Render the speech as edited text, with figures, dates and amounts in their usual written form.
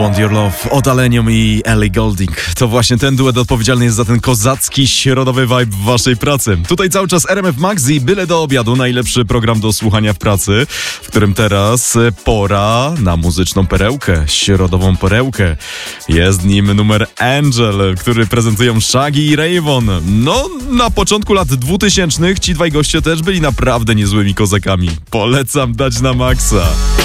Want Your Love od Alenium i Ellie Goulding. To właśnie ten duet odpowiedzialny jest za ten kozacki, środowy vibe w waszej pracy. Tutaj cały czas RMF Max i Byle do obiadu, najlepszy program do słuchania w pracy, w którym teraz pora na muzyczną perełkę, środową perełkę. Jest nim numer Angel, który prezentują Shaggy i Rayvon. No, na początku lat 2000 ci dwaj goście też byli naprawdę niezłymi kozakami. Polecam dać na maksa.